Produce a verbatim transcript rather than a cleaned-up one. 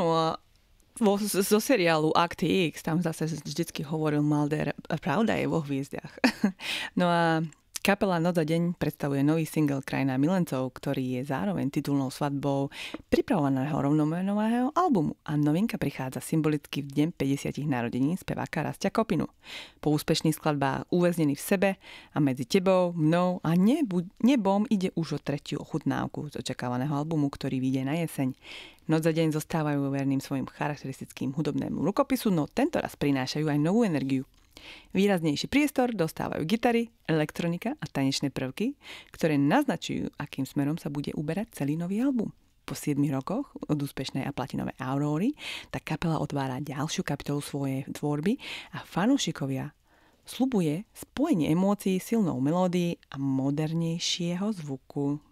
No a vo, zo seriálu Akty X, tam zase vždycky hovoril Mulder, pravda je vo hviezdach. No a kapela Noc a deň predstavuje nový single Krajina milencov, ktorý je zároveň titulnou svadbou pripravovaného rovnomenového albumu a novinka prichádza symbolicky v deň päťdesiatich narodenín speváka Rastia Kopinu. Po úspešných skladbách Uväznený v sebe a Medzi tebou, mnou a nebu- nebom ide už o tretiu ochutnávku z očakávaného albumu, ktorý vyjde na jeseň. Noc a deň zostávajú verným svojim charakteristickým hudobnému rukopisu, no tentoraz prinášajú aj novú energiu. Výraznejší priestor dostávajú gitary, elektronika a tanečné prvky, ktoré naznačujú, akým smerom sa bude uberať celý nový album. Po siedmich rokoch od úspešnej a platinovej Auróry tá kapela otvára ďalšiu kapitolu svojej tvorby a fanúšikovia sľubuje spojenie emócií, silnou melódií a modernejšieho zvuku.